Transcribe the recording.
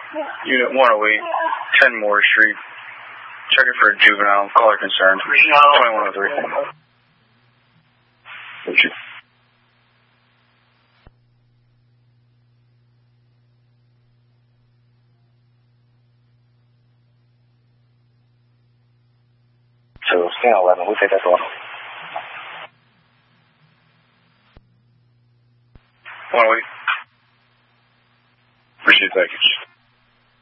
Unit 108, 10 Moore Street. Checking for a juvenile. Caller concerned. 2103. So, stand 11. We'll take that one. 108. Appreciate the package.